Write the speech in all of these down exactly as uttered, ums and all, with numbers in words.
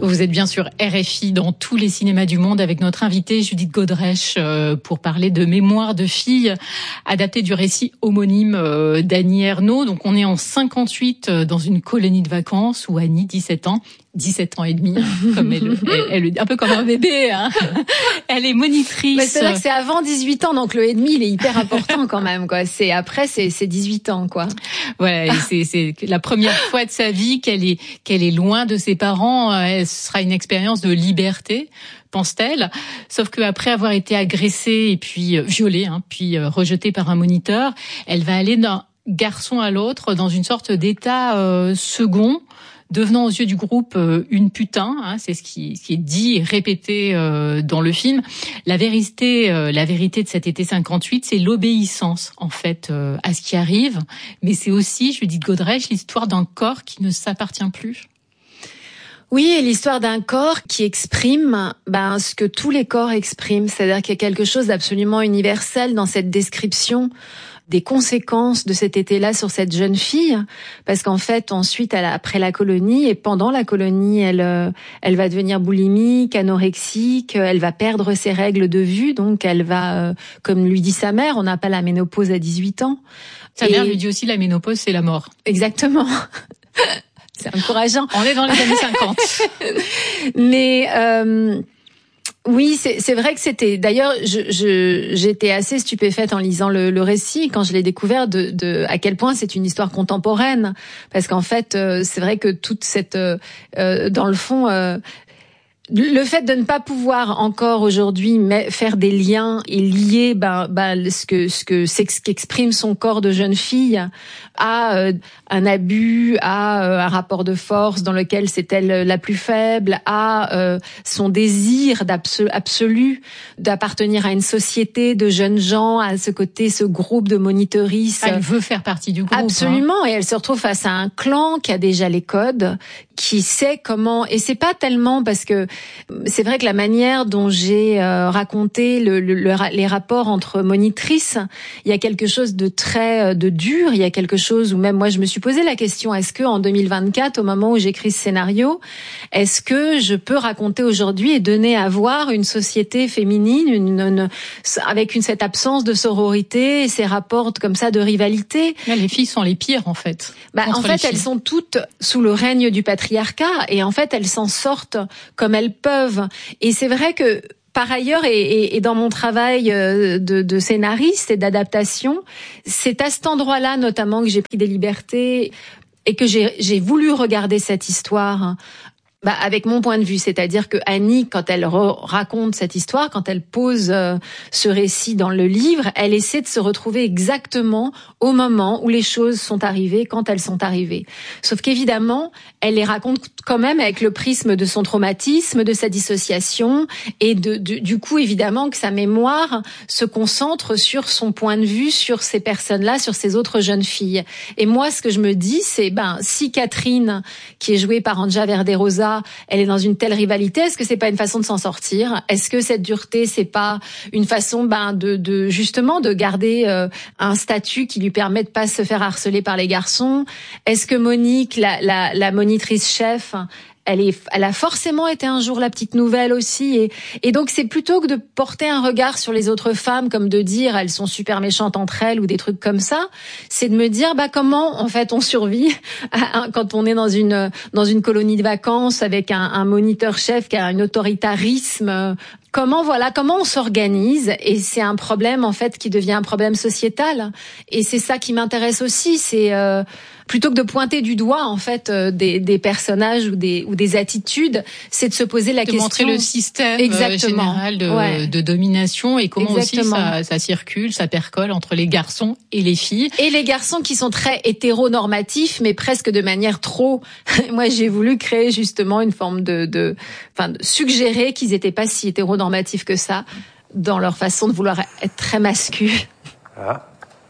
Vous êtes bien sûr R F I dans tous les cinémas du monde avec notre invitée Judith Godrèche pour parler de Mémoire de fille, adaptée du récit homonyme d'Annie Ernaux. Donc on est en cinquante-huit dans une colonie de vacances où Annie, dix-sept ans, dix-sept ans et demi, comme elle, elle, elle, un peu comme un bébé, hein. Elle est monitrice. Mais c'est vrai que c'est avant dix-huit ans, donc le et demi, il est hyper important quand même, quoi. C'est après, c'est, c'est dix-huit ans, quoi. Ouais, c'est, c'est la première fois de sa vie qu'elle est, qu'elle est loin de ses parents. Ce sera une expérience de liberté, pense-t-elle. Sauf qu'après avoir été agressée et puis violée, hein, puis rejetée par un moniteur, elle va aller d'un garçon à l'autre dans une sorte d'état euh, second, devenant aux yeux du groupe euh, une putain, hein, c'est ce qui, ce qui est dit et répété euh, dans le film. La vérité, euh, la vérité de cet été cinquante-huit, c'est l'obéissance en fait euh, à ce qui arrive, mais c'est aussi, Judith Godrèche, l'histoire d'un corps qui ne s'appartient plus. Oui, et l'histoire d'un corps qui exprime ben, ce que tous les corps expriment, c'est-à-dire qu'il y a quelque chose d'absolument universel dans cette description des conséquences de cet été-là sur cette jeune fille, parce qu'en fait, ensuite, elle, après la colonie et pendant la colonie, elle, elle va devenir boulimique, anorexique, elle va perdre ses règles de vue, donc elle va, comme lui dit sa mère, on n'a pas la ménopause à dix-huit ans. Sa et... mère lui dit aussi la ménopause, c'est la mort. Exactement. C'est encourageant. On est dans les années cinquante. Mais euh, oui, c'est, c'est vrai que c'était. D'ailleurs, je, je, j'étais assez stupéfaite en lisant le, le récit quand je l'ai découvert de, de à quel point c'est une histoire contemporaine, parce qu'en fait, euh, c'est vrai que toute cette, euh, dans le fond. Euh, Le fait de ne pas pouvoir encore aujourd'hui faire des liens et lier ben, ben, ce que ce que c'est ce qu'exprime son corps de jeune fille à euh, un abus, à euh, un rapport de force dans lequel c'est elle la plus faible, à euh, son désir d'absolu absolu d'appartenir à une société de jeunes gens, à ce côté, ce groupe de moniteuristes. Elle veut faire partie du groupe. Absolument, hein. Et elle se retrouve face à un clan qui a déjà les codes, qui sait comment. Et c'est pas tellement parce que c'est vrai que la manière dont j'ai euh, raconté le, le, le, les rapports entre monitrices, il y a quelque chose de très de dur. Il y a quelque chose où même moi je me suis posé la question, est-ce que en deux mille vingt-quatre, au moment où j'écris ce scénario, est-ce que je peux raconter aujourd'hui et donner à voir une société féminine, une, une, avec une cette absence de sororité et ces rapports comme ça de rivalité. Mais les filles sont les pires en fait. Bah, en fait, elles sont toutes sous le règne du patriarcat et en fait, elles s'en sortent comme elles peuvent. Et c'est vrai que par ailleurs, et, et, et dans mon travail de, de scénariste et d'adaptation, c'est à cet endroit-là notamment que j'ai pris des libertés et que j'ai, j'ai voulu regarder cette histoire bah, avec mon point de vue. C'est-à-dire que Annie, quand elle re- raconte cette histoire, quand elle pose euh, ce récit dans le livre, elle essaie de se retrouver exactement au moment où les choses sont arrivées, quand elles sont arrivées. Sauf qu'évidemment, elle les raconte quand même avec le prisme de son traumatisme, de sa dissociation, et de, de, du coup, évidemment, que sa mémoire se concentre sur son point de vue, sur ces personnes-là, sur ces autres jeunes filles. Et moi, ce que je me dis, c'est, ben, si Catherine, qui est jouée par Anja Verde-Rosa, elle est dans une telle rivalité, est-ce que c'est pas une façon de s'en sortir? Est-ce que cette dureté, c'est pas une façon, ben, de, de justement, de garder euh, un statut qui lui permet de pas se faire harceler par les garçons? Est-ce que Monique, la, la, la monitrice chef, elle est, elle a forcément été un jour la petite nouvelle aussi, et, et donc c'est plutôt que de porter un regard sur les autres femmes, comme de dire elles sont super méchantes entre elles ou des trucs comme ça, c'est de me dire bah comment en fait on survit quand on est dans une dans une colonie de vacances avec un, un moniteur chef qui a un autoritarisme. Comment voilà comment on s'organise, et c'est un problème en fait qui devient un problème sociétal, et c'est ça qui m'intéresse aussi, c'est euh, plutôt que de pointer du doigt en fait euh, des, des personnages ou des ou des attitudes, c'est de se poser la de question, montrer le système Exactement. général de, ouais. de domination et comment Exactement. aussi ça, ça circule, ça percole entre les garçons et les filles. Et les garçons qui sont très hétéronormatifs, mais presque de manière trop. Moi, j'ai voulu créer justement une forme de, de, enfin, de suggérer qu'ils étaient pas si hétéronormatifs que ça dans leur façon de vouloir être très masculins. Ah.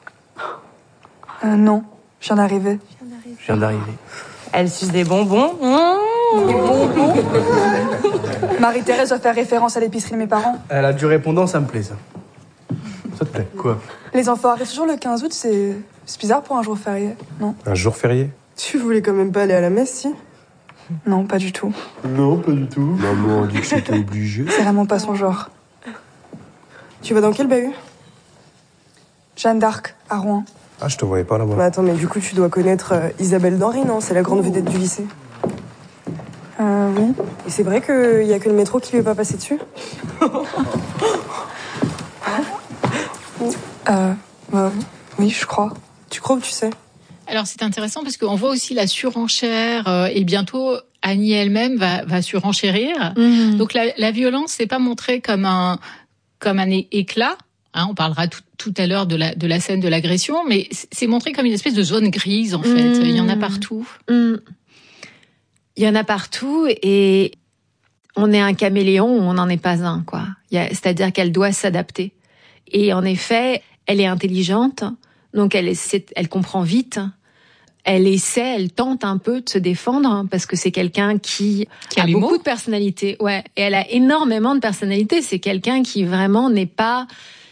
Euh, non, je viens d'arriver. Je viens d'arriver. Elle suce des bonbons. Mmh. Des bonbons. Marie-Thérèse va faire référence à l'épicerie de mes parents. Elle a du répondant, ça me plaît, ça. Ça te plaît, quoi? Les enfants arrivent toujours le quinze août, c'est... c'est bizarre pour un jour férié, non? Un jour férié? Tu voulais quand même pas aller à la messe, si? Non, pas du tout. Non, pas du tout. Maman a dit que c'était obligé. C'est vraiment pas son genre. Tu vas dans quel bahut? Jeanne d'Arc, à Rouen. Ah, je te voyais pas là-bas. Mais attends, mais du coup, tu dois connaître euh, Isabelle Denry, non? C'est la grande vedette du lycée. Euh, oui. Et c'est vrai qu'il y a que le métro qui lui est pas passé dessus? Euh, bah, oui, je crois. Tu crois ou tu sais? Alors c'est intéressant parce qu'on voit aussi la surenchère euh, et bientôt Annie elle-même va, va surenchérir. Mmh. Donc la, la violence c'est pas montré comme un comme un é- éclat. Hein, on parlera tout, tout à l'heure de la de la scène de l'agression, mais c'est montré comme une espèce de zone grise en fait. Mmh. Il y en a partout. Mmh. Il y en a partout et on est un caméléon ou on n'en est pas un, quoi. Il y a, c'est-à-dire qu'elle doit s'adapter. Et en effet, elle est intelligente, donc elle essaie, elle comprend vite. Elle essaie, elle tente un peu de se défendre parce que c'est quelqu'un qui, Qui a a les beaucoup mots. de personnalité. Ouais, et elle a énormément de personnalité. C'est quelqu'un qui vraiment n'est pas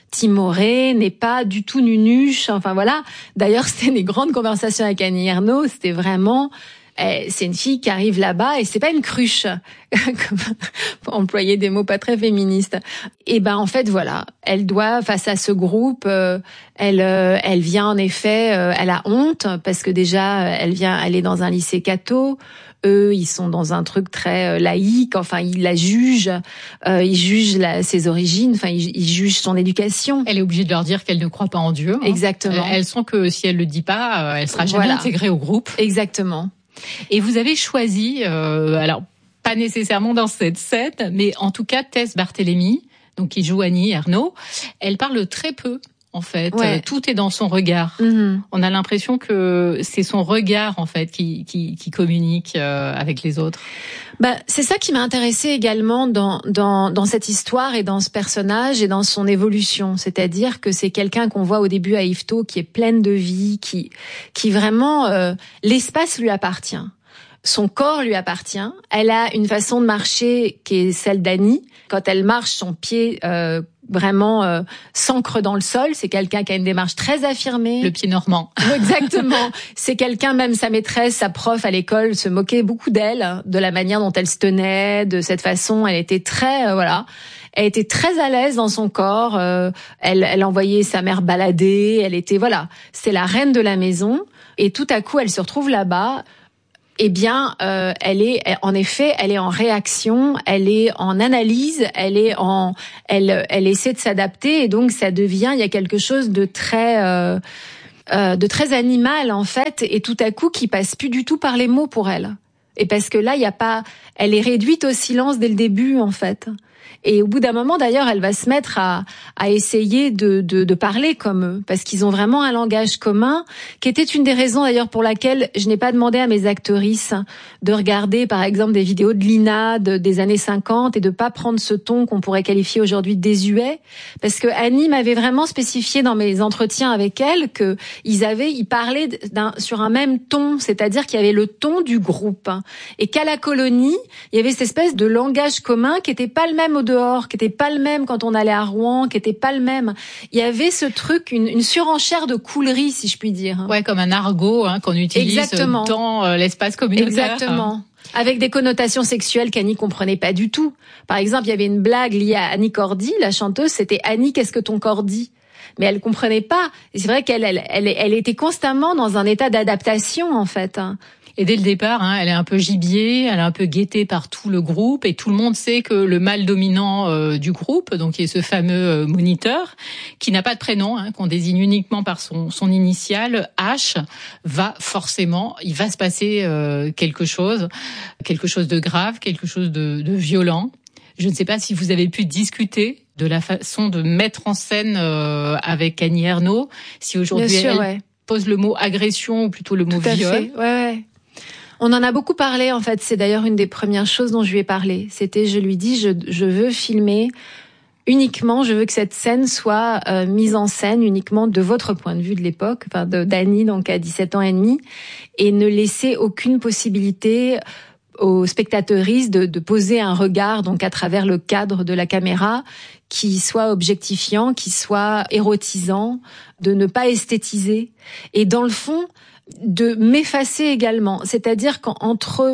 timoré, n'est pas du tout nunuche. Enfin voilà. D'ailleurs, c'était des grandes conversations avec Annie Ernaux. C'était vraiment, eh, c'est une fille qui arrive là-bas et c'est pas une cruche, comme, pour employer des mots pas très féministes. Et ben en fait voilà, elle doit face à ce groupe, euh, elle euh, elle vient en effet, euh, elle a honte parce que déjà elle vient, elle est dans un lycée catho. Eux, ils sont dans un truc très euh, laïque. Enfin, ils la jugent, euh, ils jugent la, ses origines. Enfin, ils, ils jugent son éducation. Elle est obligée de leur dire qu'elle ne croit pas en Dieu. Hein. Exactement. Elles, elles sont que si elle le dit pas, euh, elle sera jamais Voilà. intégrée au groupe. Exactement. Et vous avez choisi, euh, alors pas nécessairement dans cette scène, mais en tout cas Tess Barthélemy, donc qui joue Annie Ernaux, elle parle très peu. En fait, Ouais. euh, tout est dans son regard. Mm-hmm. On a l'impression que c'est son regard en fait qui qui, qui communique euh, avec les autres. Bah, c'est ça qui m'a intéressée également dans dans dans cette histoire et dans ce personnage et dans son évolution. C'est-à-dire que c'est quelqu'un qu'on voit au début à Yvetot qui est pleine de vie, qui qui vraiment euh, l'espace lui appartient. Son corps lui appartient. Elle a une façon de marcher qui est celle d'Annie. Quand elle marche, son pied euh, vraiment euh, s'ancre dans le sol. C'est quelqu'un qui a une démarche très affirmée. Le pied normand. Exactement. C'est quelqu'un, même sa maîtresse, sa prof à l'école se moquait beaucoup d'elle, de la manière dont elle se tenait, de cette façon. Elle était très, euh, voilà. Elle était très à l'aise dans son corps. Euh, elle, elle envoyait sa mère balader. Elle était, voilà. C'est la reine de la maison. Et tout à coup, elle se retrouve là-bas. Eh bien, euh, elle est, en effet, elle est en réaction, elle est en analyse, elle est en, elle, elle essaie de s'adapter et donc ça devient, il y a quelque chose de très, euh, euh, de très animal en fait, et tout à coup qui passe plus du tout par les mots pour elle. Et parce que là, il y a pas, elle est réduite au silence dès le début en fait. Et au bout d'un moment, d'ailleurs, elle va se mettre à, à essayer de, de, de parler comme eux, parce qu'ils ont vraiment un langage commun, qui était une des raisons d'ailleurs pour laquelle je n'ai pas demandé à mes actrices de regarder, par exemple, des vidéos de Lina de, des années cinquante et de pas prendre ce ton qu'on pourrait qualifier aujourd'hui de désuet, parce que Annie m'avait vraiment spécifié dans mes entretiens avec elle que ils avaient, ils parlaient d'un, sur un même ton, c'est-à-dire qu'il y avait le ton du groupe, et qu'à la colonie, il y avait cette espèce de langage commun qui était pas le même au dehors, qui était pas le même quand on allait à Rouen, qui était pas le même. Il y avait ce truc, une, une surenchère de coulerie, si je puis dire. Ouais, comme un argot hein, qu'on utilise Exactement. dans euh, l'espace communautaire. Exactement. Avec des connotations sexuelles qu'Annie comprenait pas du tout. Par exemple, il y avait une blague liée à Annie Cordy, la chanteuse, c'était Annie, qu'est-ce que ton corps dit? Mais elle comprenait pas. Et c'est vrai qu'elle, elle, elle, elle était constamment dans un état d'adaptation, en fait. Et dès le départ, hein, elle est un peu gibier, elle est un peu guettée par tout le groupe, et tout le monde sait que le mâle dominant euh, du groupe, donc qui est ce fameux euh, moniteur, qui n'a pas de prénom, hein, qu'on désigne uniquement par son, son initiale, H, va forcément, il va se passer euh, quelque chose, quelque chose de grave, quelque chose de, de violent. Je ne sais pas si vous avez pu discuter de la façon de mettre en scène euh, avec Annie Ernaux, si aujourd'hui Bien sûr, elle ouais. pose le mot agression ou plutôt le mot Tout à viol. fait. Ouais, ouais. On en a beaucoup parlé, en fait. C'est d'ailleurs une des premières choses dont je lui ai parlé. C'était, je lui dis, je, je veux filmer uniquement, je veux que cette scène soit euh, mise en scène uniquement de votre point de vue de l'époque, enfin de d'Annie, donc à dix-sept ans et demi, et ne laisser aucune possibilité aux spectateuristes de, de poser un regard, donc à travers le cadre de la caméra, qui soit objectifiant, qui soit érotisant, de ne pas esthétiser. Et dans le fond, de m'effacer également. C'est-à-dire qu'entre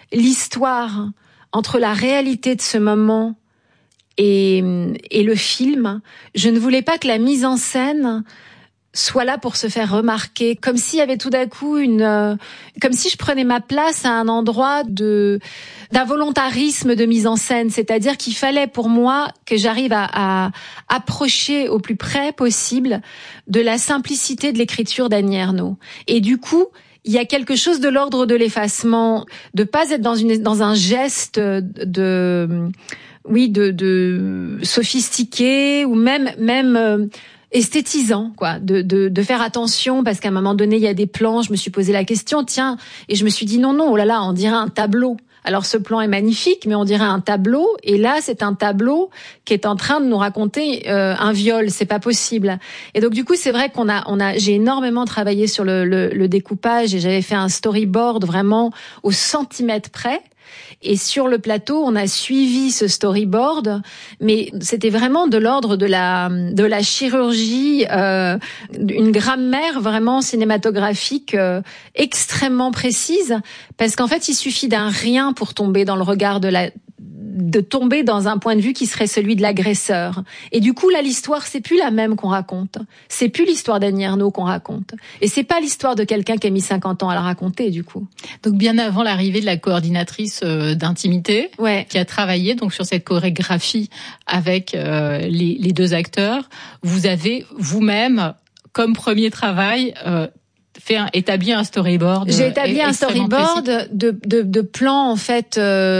l'histoire entre la réalité de ce moment et, et le film. Je ne voulais pas que la mise en scène soit là pour se faire remarquer, comme s'il y avait tout d'un coup une, euh, comme si je prenais ma place à un endroit de d'un volontarisme de mise en scène, c'est-à-dire qu'il fallait pour moi que j'arrive à, à approcher au plus près possible de la simplicité de l'écriture d'Annie Ernaux. Et du coup, il y a quelque chose de l'ordre de l'effacement, de pas être dans une dans un geste de oui de, de sophistiqué ou même même euh, esthétisant, quoi, de, de, de faire attention, parce qu'à un moment donné, il y a des plans, je me suis posé la question, tiens, et je me suis dit non, non, oh là là, on dirait un tableau. Alors ce plan est magnifique, mais on dirait un tableau, et là, c'est un tableau qui est en train de nous raconter euh, un viol, c'est pas possible. Et donc du coup, c'est vrai qu'on a, on a, j'ai énormément travaillé sur le, le, le découpage, et j'avais fait un storyboard vraiment au centimètre près. Et sur le plateau, on a suivi ce storyboard, mais c'était vraiment de l'ordre de la de la chirurgie, euh, une grammaire vraiment cinématographique euh, extrêmement précise, parce qu'en fait, il suffit d'un rien pour tomber dans le regard de la de tomber dans un point de vue qui serait celui de l'agresseur. Et du coup, là, l'histoire, c'est plus la même qu'on raconte. C'est plus l'histoire d'Annie Ernaux qu'on raconte. Et c'est pas l'histoire de quelqu'un qui a mis cinquante ans à la raconter, du coup. Donc, bien avant l'arrivée de la coordinatrice euh, d'intimité, ouais. qui a travaillé donc sur cette chorégraphie avec euh, les, les deux acteurs, vous avez vous-même, comme premier travail, euh, fait un, établi un storyboard. J'ai établi un storyboard précis. de, de, de plans, en fait, euh,